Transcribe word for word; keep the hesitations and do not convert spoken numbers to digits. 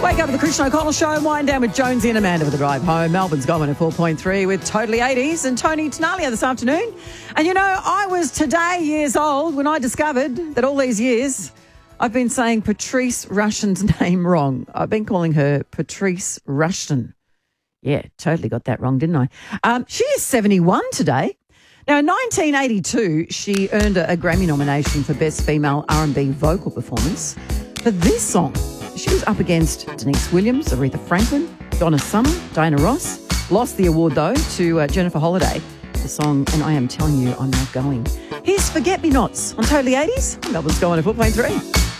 Wake up with the Christian O'Connell Show and wind down with Jonesy and Amanda with the drive home. Melbourne's going at four point three with Totally eighties and Tony Tenalia this afternoon. And, you know, I was today years old when I discovered that all these years I've been saying Patrice Russian's name wrong. I've been calling her Patrice Rushton. Yeah, totally got that wrong, didn't I? Um, she is seventy-one today. Now, in nineteen eighty-two, she earned a, a Grammy nomination for Best Female R and B Vocal Performance. For this song, she was up against Denise Williams, Aretha Franklin, Donna Summer, Diana Ross. Lost the award, though, to uh, Jennifer Holliday. The song, And I Am Telling You I'm Not Going. Here's Forget Me Nots on Totally eighties. Melbourne's going to four point three.